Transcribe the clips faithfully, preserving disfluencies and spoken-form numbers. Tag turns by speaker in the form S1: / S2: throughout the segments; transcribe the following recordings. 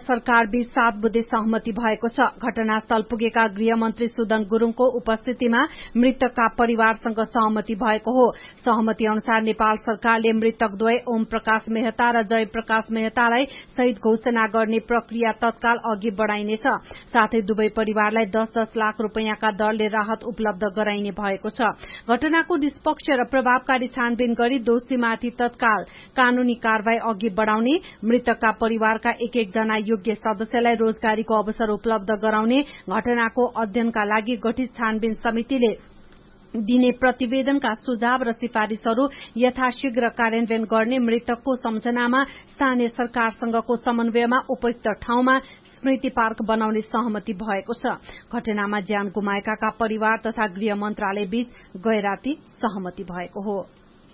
S1: सरकार बीच सात बुँदे सहमति भएको छ। घटनास्थल पुगेका गृहमन्त्री सुदन गुरूङको उपस्थितिमा मृतकका परिवारसँग सहमति भएको हो। सहमति अनुसार नेपाल सरकारले मृतकद्वय ओम प्रकाश मेहता र जय प्रकाश मेहतालाई शहीद घोषणा गर्ने प्रक्रिया तत्काल अघि बढ़ाइनेछ। साथै दुवै परिवारलाई दस दस लाख रूपियाँका दरले राहत उपलब्ध गराइने भएको छ। घटनाको निष्पक्ष र प्रभावकारी छानबिन गरी दोषीमाथि तत्काल कानूनी कारवाही अघि बढ़ाउने, मृतकका परिवारका एक एक जना योग्य सदस्यलाई रोजगारीको अवसर उपलब्ध गराउने, घटनाको अध्ययनका लागि गठित छानबिन समितिले दिने प्रतिवेदनका सुझाव र सिफारिशहरू यथाशीघ्र कार्यान्वयन गर्ने, मृतकको सम्झनामा स्थानीय सरकारसँगको समन्वयमा उपयुक्त ठाउँमा स्मृति पार्क बनाउने सहमति भएको छ। घटनामा ज्यान गुमाएकाका परिवार तथा गृह मन्त्रालय बीच गैराती सहमति भएको हो।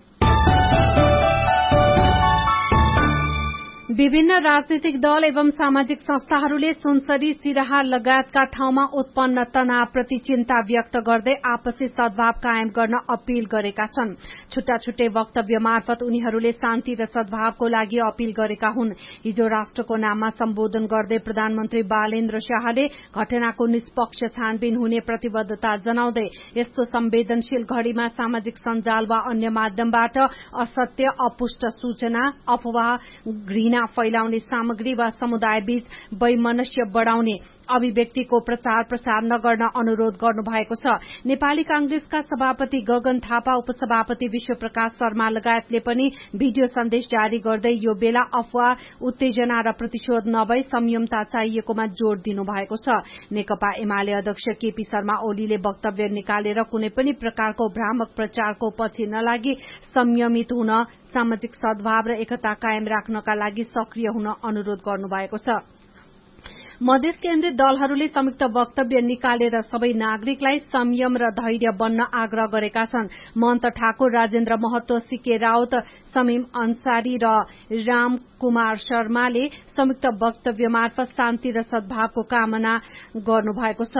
S1: विभिन्न राजनीतिक दल एवं सामाजिक संस्थाहरूले सुनसरी, सिराहा लगायतका ठाउँमा उत्पन्न तनावप्रति चिन्ता व्यक्त गर्दै आपसी सद्भाव कायम गर्न अपील गरेका छन्। छुट्टा छुट्टै वक्तव्य मार्फत उनीहरूले शान्ति र सद्भावको लागि अपील गरेका हुन्। हिजो राष्ट्रको नाममा सम्बोधन गर्दै प्रधानमन्त्री बालेन्द्र शाहले घटनाको निष्पक्ष छानबिन हुने प्रतिबद्धता जनाउँदै यस्तो संवेदनशील घड़ीमा सामाजिक सञ्जाल वा अन्य माध्यमबाट असत्य, अपुष्ट सूचना, अफवाह, घृणा फैलाउने सामग्री वा समुदायबीच वैमनस्य बढ़ाउने अभिव्यक्तिको प्रचार प्रसार नगर्न अनुरोध गर्नुभएको छ। नेपाली कांग्रेसका सभापति गगन थापा, उपसभापति विश्वप्रकाश शर्मा लगायतले पनि भिडियो सन्देश जारी गर्दै यो बेला अफवाह, उत्तेजना र प्रतिशोध नभई संयमता चाहिएकोमा जोड़ दिनु भएको छ। नेकपा एमाले अध्यक्ष केपी शर्मा ओलीले वक्तव्य निकालेर कुनै पनि प्रकारको भ्रामक प्रचारको पछि नलागी संयमित हुन, सामाजिक सद्भाव र एकता कायम राख्नका लागि सक्रिय हुन अनुरोध गर्नुभएको छ। मधेस केन्द्रित दलहरूले संयुक्त वक्तव्य निकालेर सबै नागरिकलाई संयम र धैर्य बन्न आग्रह गरेका छन्। महन्त ठाकुर, राजेन्द्र महतो, सीके राउत, समीम अन्सारी र राम कुमार शर्माले संयुक्त वक्तव्य मार्फत शान्ति र सद्भावको कामना गर्नुभएको छ।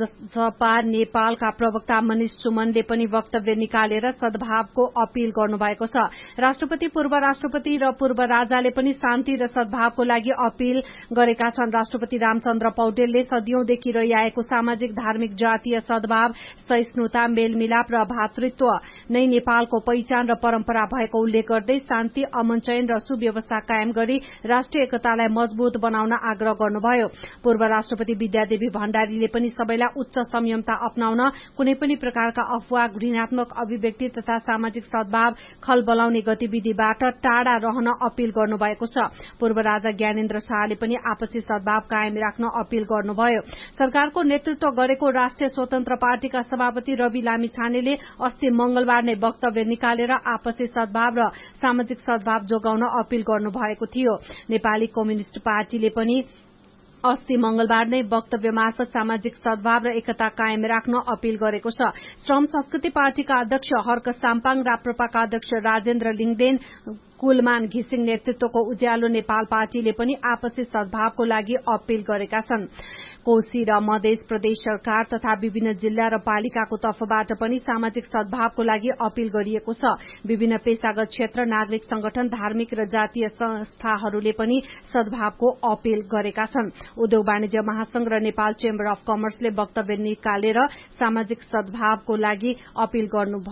S1: जसपा नेपालका प्रवक्ता मनिष सुमनले पनि वक्तव्य निकालेर सद्भावको अपील गर्नुभएको छ। राष्ट्रपति, पूर्व राष्ट्रपति र पूर्व राजाले पनि शान्ति र सद्भावको लागि अपील गरेका छन्। राष्ट्रपति रामचन्द्र पौडेलले सदियौंदेखि रहिआएको सामाजिक, धार्मिक, जातीय सद्भाव, सहिष्णुता, मेलमिलाप र भातृत्व नै नेपालको पहिचान र परम्परा भएको उल्लेख गर्दै शान्ति, अमन चयन र सुव्यवस्था कायम गरी राष्ट्रिय एकतालाई मजबूत बनाउन आग्रह गर्नुभयो। पूर्व राष्ट्रपति विद्यादेवी भण्डारीले पनि सबैलाई उच्च संयमता अपनाउन, कुनै पनि प्रकारका अफवाह, घृणात्मक अभिव्यक्ति तथा सामाजिक सद्भाव खलबलाउने गतिविधिबाट टाढा रहन अपील गर्नुभएको छ। पूर्व राजा ज्ञानेन्द्र शाहले पनि आपसी सद्भाव कायम राख्न अपील गर्नुभयो। सरकारको नेतृत्व गरेको राष्ट्रिय स्वतन्त्र पार्टीका सभापति रवि लामिछानेले अस्ति मंगलबार नै वक्तव्य निकालेर आपसी सद्भाव र सामाजिक सद्भाव जोगाउन अपील गर्नुभएको थियो। नेपाली कम्युनिष्ट पार्टीले पनि अस्ति मंगलबार नै वक्तव्य मार्फत सामाजिक सद्भाव र एकता कायम राख्न अपील गरेको छ। श्रम संस्कृति पार्टीका अध्यक्ष हर्क साम्पाङ, राप्रपाका अध्यक्ष राजेन्द्र लिङदेन, कुलमान घिसिङ नेतृत्वको उज्यालो नेपाल पार्टीले पनि आपसी सद्भावको लागि अपील गरेका छन्। कोशी र मधेस प्रदेश सरकार तथा विभिन्न जिल्ला र पालिकाको तर्फबाट पनि सामाजिक सद्भावको लागि अपील गरिएको छ। विभिन्न पेशागत क्षेत्र, नागरिक संगठन, धार्मिक र जातीय संस्थाहरूले पनि सद्भावको अपील गरेका छन्। उद्योग वाणिज्य महासंघ र नेपाल चेम्बर अफ कमर्सले वक्तव्य निकालेर सामाजिक सद्भावको लागि अपील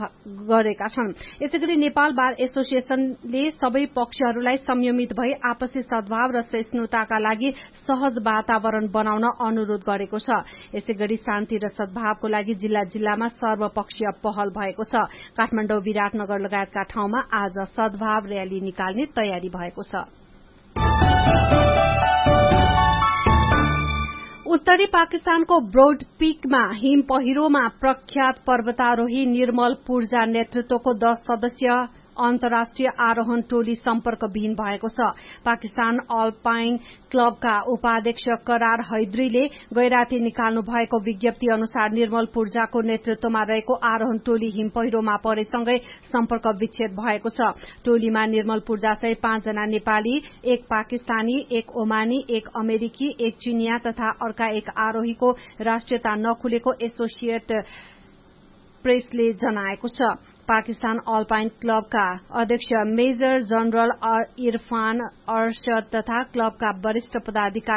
S1: गरेका छन्। यसैगरी नेपाल बार एसोसिएशनले सबै पक्षहरूलाई संयमित भई आपसी सद्भाव र सहिष्णुताका लागि सहज वातावरण बनाउन अनुरोध गरेको छ। यसैगरी शान्ति र सद्भावको लागि जिल्ला जिल्लामा सर्वपक्षीय पहल भएको छ। काठमाडौँ, विराटनगर लगायतका ठाउँमा आज सद्भाव रयाली निकाल्ने तयारी भएको छ। उत्तरी पाकिस्तानको ब्रोड पीकमा हिम पहिरोमा प्रख्यात पर्वतारोही निर्मल पूर्जा नेतृत्वको दस सदस्यीय अन्तर्राष्ट्रिय आरोहण टोली सम्पर्कविहीन भएको छ। पाकिस्तान अल्पाइन क्लबका उपाध्यक्ष करार हैदरीले गैराती निकाल्नु भएको विज्ञप्ति अनुसार निर्मल पूर्जाको नेतृत्वमा रहेको आरोहण टोली हिम पहिरोमा परेसँगै सम्पर्क विच्छेद भएको छ। टोलीमा निर्मल पूर्जासहित पाँचजना नेपाली, एक पाकिस्तानी, एक ओमानी, एक अमेरिकी, एक चिनिया तथा अर्का एक आरोहीको राष्ट्रियता नखुलेको एसोसिएट प्रेसले जनाएको छ। पाकिस्तान अल्पाइन क्लबका अध्यक्ष मेजर जनरल इरफान अरशद तथा क्लबका वरिष्ठ पदाधिकारी